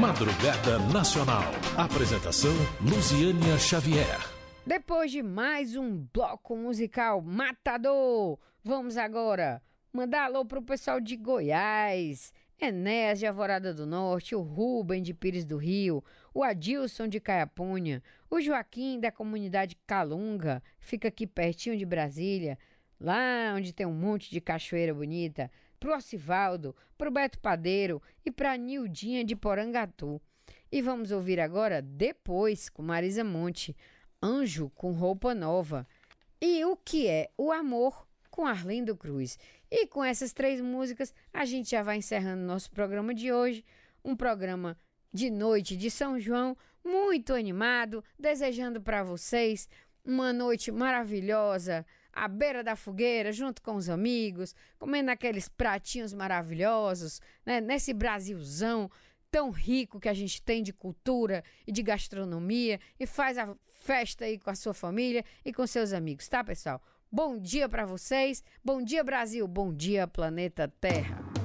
Madrugada Nacional. Apresentação Luziânia Xavier. Depois de mais um bloco musical matador, vamos agora mandar alô pro pessoal de Goiás, Enéas de Alvorada do Norte, o Rubem de Pires do Rio, o Adilson de Caiapunha, o Joaquim da comunidade Calunga, fica aqui pertinho de Brasília, lá onde tem um monte de cachoeira bonita, pro Ocivaldo, pro Beto Padeiro e pra Nildinha de Porangatu. E vamos ouvir agora, depois, com Marisa Monte, Anjo com Roupa Nova e O Que É o Amor, com Arlindo Cruz. E com essas três músicas, a gente já vai encerrando nosso programa de hoje, um programa de noite de São João, muito animado, desejando para vocês uma noite maravilhosa, à beira da fogueira, junto com os amigos, comendo aqueles pratinhos maravilhosos, né? Nesse Brasilzão tão rico que a gente tem de cultura e de gastronomia, e faz a festa aí com a sua família e com seus amigos, tá, pessoal? Bom dia para vocês, bom dia Brasil, bom dia planeta Terra.